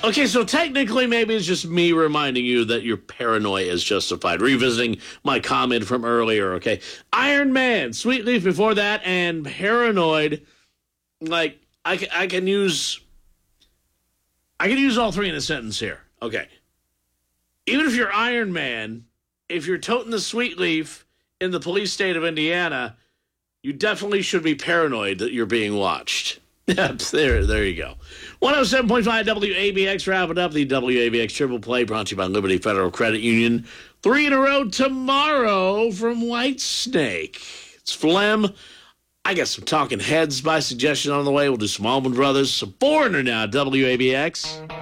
Okay, so technically, maybe it's just me reminding you that your paranoia is justified. Revisiting my comment from earlier, okay? Iron Man, Sweet Leaf before that, and paranoid. Like, I can use all three in a sentence here. Okay. Even if you're Iron Man, if you're toting the Sweet Leaf in the police state of Indiana, you definitely should be paranoid that you're being watched. Yep, there you go. 107.5 WABX, wrapping up the WABX Triple Play, brought to you by Liberty Federal Credit Union. 3 in a row tomorrow from Whitesnake. It's Phlegm. I got some Talking Heads by suggestion on the way. We'll do some Allman Brothers, some Foreigner now, WABX.